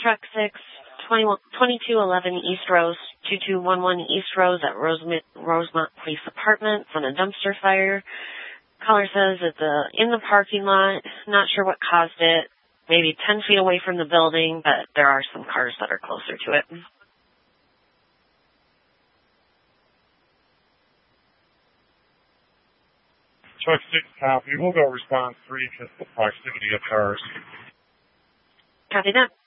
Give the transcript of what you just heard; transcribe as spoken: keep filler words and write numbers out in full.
Truck six, twenty-two eleven East Rose, two two one one East Rose at Rosemont, Rosemont Police Department from a dumpster fire. Caller says it's uh, in the parking lot. Not sure what caused it. Maybe ten feet away from the building, but there are some cars that are closer to it. Truck six copy. We'll go response three because the proximity of cars. Copy that.